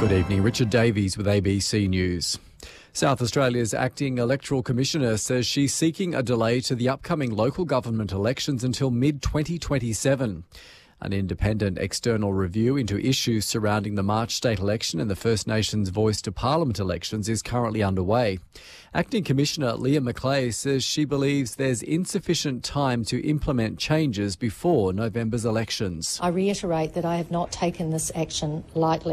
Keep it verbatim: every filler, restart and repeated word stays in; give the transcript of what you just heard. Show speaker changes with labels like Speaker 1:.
Speaker 1: Good evening. Richard Davies with A B C News. South Australia's acting electoral commissioner says she's seeking a delay to the upcoming local government elections until mid twenty twenty-seven. An independent external review into issues surrounding the March state election and the First Nations Voice to Parliament elections is currently underway. Acting Commissioner Leah McLeay says she believes there's insufficient time to implement changes before November's elections.
Speaker 2: I reiterate that I have not taken this action lightly.